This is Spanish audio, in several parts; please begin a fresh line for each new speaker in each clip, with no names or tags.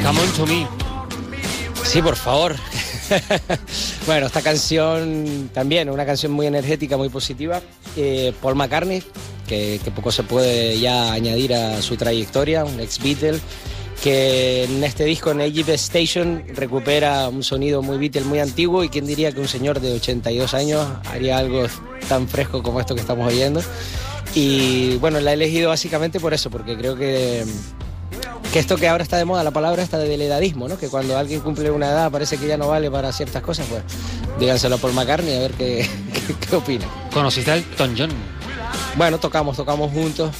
Come on to me.
Sí, por favor. Bueno, esta canción también, una canción muy energética, muy positiva. Paul McCartney, que poco se puede ya añadir a su trayectoria, un ex-Beatle, que en este disco, en Egypt Station, recupera un sonido muy Beatle, muy antiguo, y quién diría que un señor de 82 años haría algo tan fresco como esto que estamos oyendo. Y bueno, la he elegido básicamente por eso, porque creo que esto que ahora está de moda, la palabra esta del edadismo, ¿no? Que cuando alguien cumple una edad parece que ya no vale para ciertas cosas, pues díganselo a Paul McCartney a ver qué opina.
¿Conociste a Elton John?
Bueno, tocamos juntos,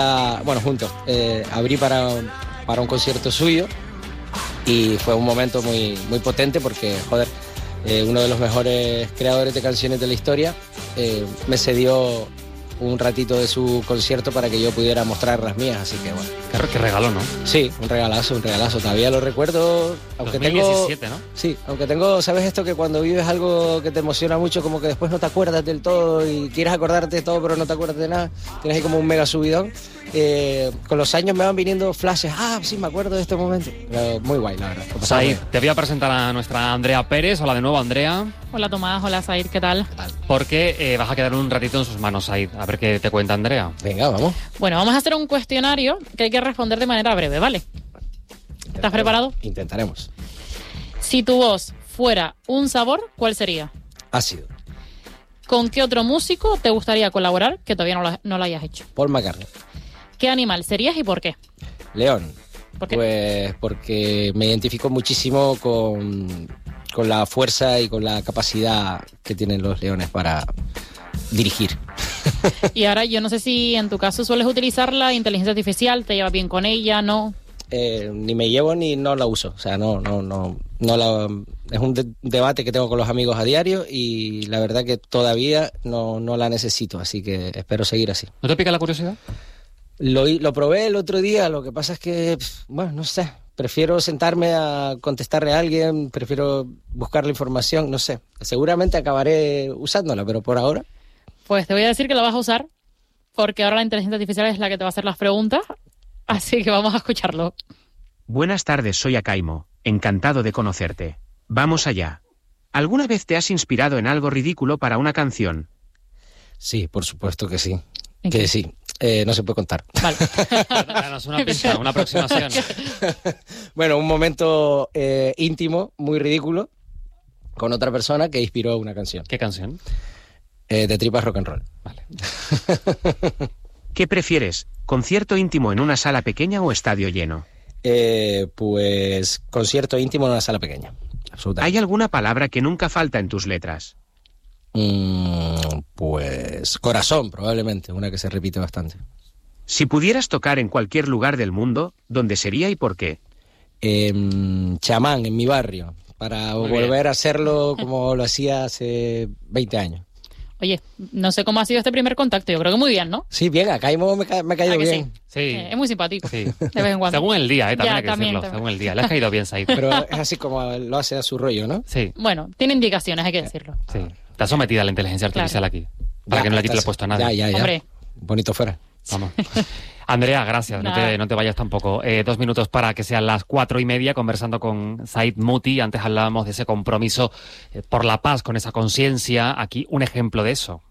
abrí para un concierto suyo y fue un momento muy, muy potente porque, uno de los mejores creadores de canciones de la historia me cedió un ratito de su concierto para que yo pudiera mostrar las mías, así que bueno.
Qué regalo, ¿no?
Sí, un regalazo, todavía lo recuerdo, aunque
2017,
tengo...
¿no?
Sí, aunque tengo, ¿sabes esto? Que cuando vives algo que te emociona mucho, como que después no te acuerdas del todo y quieres acordarte de todo, pero no te acuerdas de nada, tienes ahí como un mega subidón. Con los años me van viniendo flashes, sí, me acuerdo de este momento. Pero muy guay, la verdad.
Said, te voy a presentar a nuestra Andrea Pérez. Hola de nuevo, Andrea.
Hola Tomás, hola Said, ¿qué tal?
Porque vas a quedar un ratito en sus manos, Said. A ver qué te cuenta Andrea.
Venga, vamos.
Bueno, vamos a hacer un cuestionario que hay que responder de manera breve, ¿vale? ¿Estás preparado?
Intentaremos.
Si tu voz fuera un sabor, ¿cuál sería?
Ácido.
¿Con qué otro músico te gustaría colaborar que todavía no lo hayas hecho?
Paul McCartney.
¿Qué animal serías y por qué?
León.
¿Por qué?
Pues porque me identifico muchísimo con la fuerza y con la capacidad que tienen los leones para dirigir.
Y ahora yo no sé si en tu caso sueles utilizar la inteligencia artificial, ¿te llevas bien con ella, no?
Ni me llevo ni no la uso. O sea, no es un debate que tengo con los amigos a diario y la verdad que todavía no la necesito, así que espero seguir así.
¿No te pica la curiosidad?
Lo probé el otro día, lo que pasa es que, bueno, no sé, prefiero sentarme a contestarle a alguien, prefiero buscar la información, no sé. Seguramente acabaré usándola, pero por ahora...
Pues te voy a decir que la vas a usar, porque ahora la inteligencia artificial es la que te va a hacer las preguntas, así que vamos a escucharlo.
Buenas tardes, soy Akaimo, encantado de conocerte. Vamos allá. ¿Alguna vez te has inspirado en algo ridículo para una canción?
Sí, por supuesto que sí.
¿En
Que
qué?
sí. No se puede contar.
Vale.
Danos una pista, una aproximación.
Bueno, un momento íntimo, muy ridículo, con otra persona que inspiró una canción.
¿Qué canción?
De Tripas Rock and Roll.
Vale.
¿Qué prefieres, concierto íntimo en una sala pequeña o estadio lleno?
Pues concierto íntimo en una sala pequeña. Absolutamente.
¿Hay alguna palabra que nunca falta en tus letras?
Pues corazón, probablemente, una que se repite bastante.
Si pudieras tocar en cualquier lugar del mundo, ¿dónde sería y por qué?
Chamán, en mi barrio, para
Muy
volver
bien.
a hacerlo como lo hacía hace 20 años.
Oye, no sé cómo ha sido este primer contacto, yo creo que muy bien, ¿no?
Sí, bien, acá me ha caído
¿A que
bien.
Sí.
Es muy simpático,
Sí.
de vez en cuando.
Según el día, también
Ya,
hay que
también,
decirlo.
también.
Según el día. Le has caído bien, Said.
Pero es así como lo hace a su rollo, ¿no?
Sí,
Bueno, tiene indicaciones, hay que decirlo.
sí. Está sometida a la inteligencia artificial aquí. Para
Ya,
que no le quite
estás-
el puesto a nadie.
Ya.
Hombre.
Bonito fuera.
Vamos. Andrea, gracias.
Nada.
No te vayas tampoco. 2 minutos para que sean las 4:30 conversando con Said Muti. Antes hablábamos de ese compromiso por la paz, con esa conciencia. Aquí un ejemplo de eso.